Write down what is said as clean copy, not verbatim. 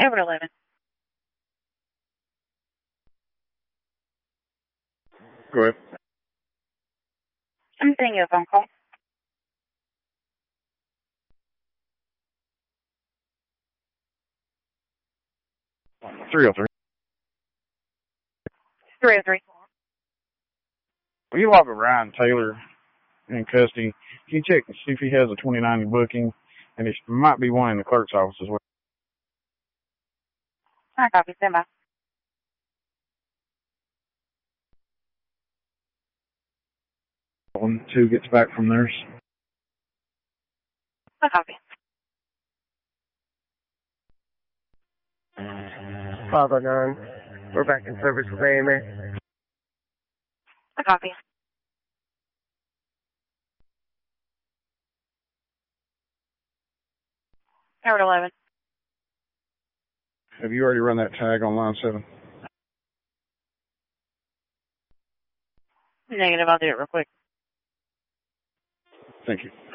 Over to 11. Go ahead. I'm sending you a phone call. 303. 303. Well, you log a Ryan Taylor in custody. Can you check and see if he has a 2090 booking? And it might be one in the clerk's office as well. I copy. Stand by. When 2 gets back from nurse. I copy. 509. We're back in service with AMA. I copy. Over to 11. Have you already run that tag on line 7? Negative. I'll do it real quick. Thank you.